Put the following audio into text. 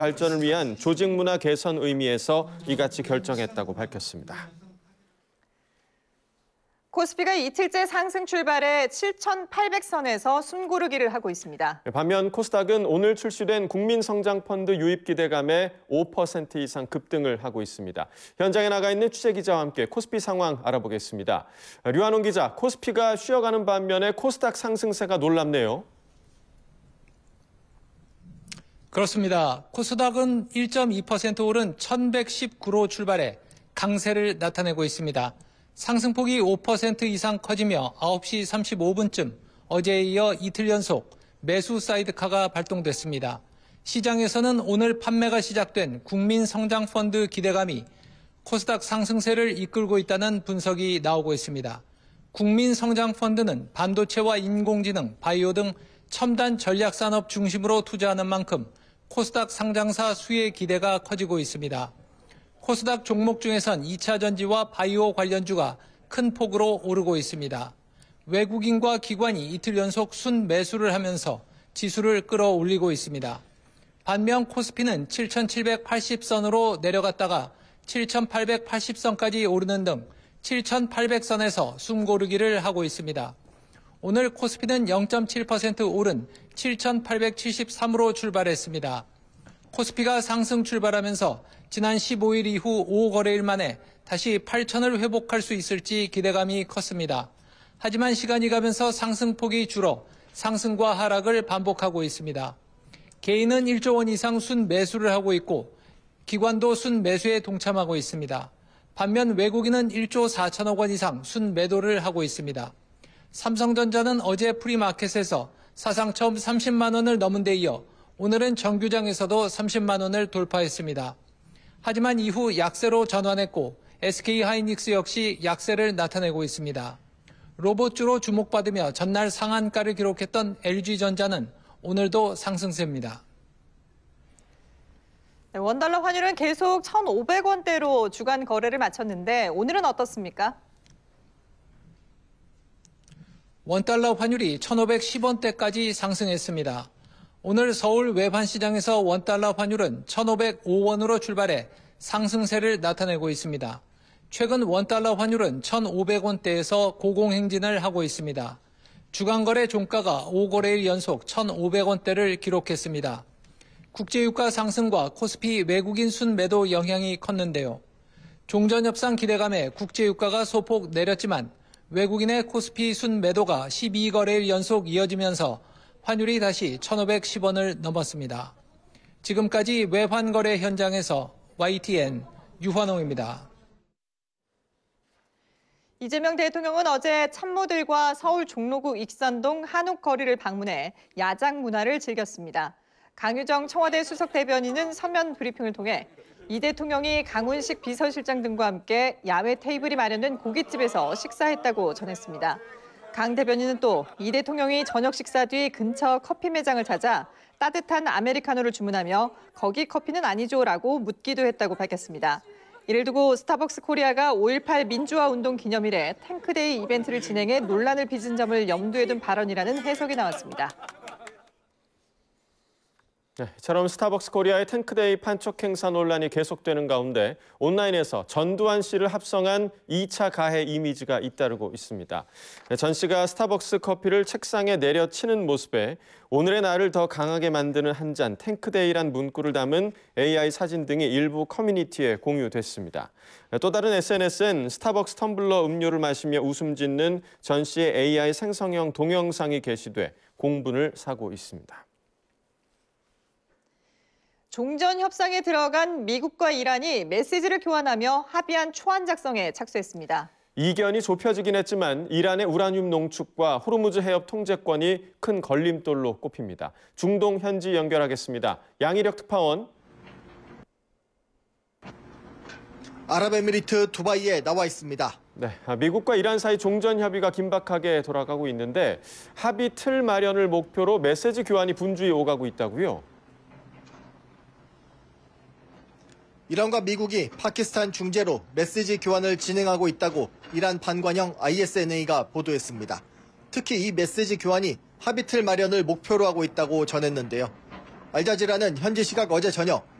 발전을 위한 조직 문화 개선 의미에서 이같이 결정했다고 밝혔습니다. 코스피가 이틀째 상승 출발해 7,800선에서 숨고르기를 하고 있습니다. 반면 코스닥은 오늘 출시된 국민성장펀드 유입 기대감에 5% 이상 급등을 하고 있습니다. 현장에 나가 있는 취재기자와 함께 코스피 상황 알아보겠습니다. 류한홍 기자, 코스피가 쉬어가는 반면에 코스닥 상승세가 놀랍네요. 그렇습니다. 코스닥은 1.2% 오른 1,119로 출발해 강세를 나타내고 있습니다. 상승폭이 5% 이상 커지며 9시 35분쯤 어제에 이어 이틀 연속 매수 사이드카가 발동됐습니다. 시장에서는 오늘 판매가 시작된 국민성장펀드 기대감이 코스닥 상승세를 이끌고 있다는 분석이 나오고 있습니다. 국민성장펀드는 반도체와 인공지능, 바이오 등 첨단 전략산업 중심으로 투자하는 만큼 코스닥 상장사 수혜 기대가 커지고 있습니다. 코스닥 종목 중에선 2차 전지와 바이오 관련주가 큰 폭으로 오르고 있습니다. 외국인과 기관이 이틀 연속 순매수를 하면서 지수를 끌어올리고 있습니다. 반면 코스피는 7,780선으로 내려갔다가 7,880선까지 오르는 등 7,800선에서 숨고르기를 하고 있습니다. 오늘 코스피는 0.7% 오른 7,873으로 출발했습니다. 코스피가 상승 출발하면서 지난 15일 이후 5거래일 만에 다시 8,000을 회복할 수 있을지 기대감이 컸습니다. 하지만 시간이 가면서 상승폭이 줄어 상승과 하락을 반복하고 있습니다. 개인은 1조 원 이상 순매수를 하고 있고 기관도 순매수에 동참하고 있습니다. 반면 외국인은 1조 4천억 원 이상 순매도를 하고 있습니다. 삼성전자는 어제 프리마켓에서 사상 처음 30만 원을 넘은 데 이어 오늘은 정규장에서도 30만 원을 돌파했습니다. 하지만 이후 약세로 전환했고 SK하이닉스 역시 약세를 나타내고 있습니다. 로봇주로 주목받으며 전날 상한가를 기록했던 LG전자는 오늘도 상승세입니다. 원달러 환율은 계속 1,500원대로 주간 거래를 마쳤는데 오늘은 어떻습니까? 원달러 환율이 1,510원대까지 상승했습니다. 오늘 서울 외환시장에서 원달러 환율은 1,505원으로 출발해 상승세를 나타내고 있습니다. 최근 원달러 환율은 1,500원대에서 고공행진을 하고 있습니다. 주간거래 종가가 5거래일 연속 1,500원대를 기록했습니다. 국제유가 상승과 코스피 외국인 순매도 영향이 컸는데요. 종전협상 기대감에 국제유가가 소폭 내렸지만 외국인의 코스피 순매도가 12거래일 연속 이어지면서 환율이 다시 1,510원을 넘었습니다. 지금까지 외환거래 현장에서 YTN 유환홍입니다. 이재명 대통령은 어제 참모들과 서울 종로구 익선동 한옥 거리를 방문해 야장 문화를 즐겼습니다. 강유정 청와대 수석 대변인은 서면 브리핑을 통해 이 대통령이 강훈식 비서실장 등과 함께 야외 테이블이 마련된 고깃집에서 식사했다고 전했습니다. 강 대변인은 또 이 대통령이 저녁 식사 뒤 근처 커피 매장을 찾아 따뜻한 아메리카노를 주문하며 거기 커피는 아니죠라고 묻기도 했다고 밝혔습니다. 이를 두고 스타벅스 코리아가 5.18 민주화 운동 기념일에 탱크데이 이벤트를 진행해 논란을 빚은 점을 염두에 둔 발언이라는 해석이 나왔습니다. 네, 이처럼 스타벅스 코리아의 탱크데이 판촉 행사 논란이 계속되는 가운데 온라인에서 전두환 씨를 합성한 2차 가해 이미지가 잇따르고 있습니다. 전 씨가 스타벅스 커피를 책상에 내려치는 모습에 오늘의 나를 더 강하게 만드는 한 잔 탱크데이란 문구를 담은 AI 사진 등이 일부 커뮤니티에 공유됐습니다. 또 다른 SNS엔 스타벅스 텀블러 음료를 마시며 웃음 짓는 전 씨의 AI 생성형 동영상이 게시돼 공분을 사고 있습니다. 종전 협상에 들어간 미국과 이란이 메시지를 교환하며 합의한 초안 작성에 착수했습니다. 이견이 좁혀지긴 했지만 이란의 우라늄 농축과 호르무즈 해협 통제권이 큰 걸림돌로 꼽힙니다. 중동 현지 연결하겠습니다. 양희력 특파원. 아랍에미리트 두바이에 나와 있습니다. 네, 미국과 이란 사이 종전 협의가 긴박하게 돌아가고 있는데 합의 틀 마련을 목표로 메시지 교환이 분주히 오가고 있다고요? 이란과 미국이 파키스탄 중재로 메시지 교환을 진행하고 있다고 이란 반관영 ISNA가 보도했습니다. 특히 이 메시지 교환이 합의 틀 마련을 목표로 하고 있다고 전했는데요. 알자지라는 현지 시각 어제 저녁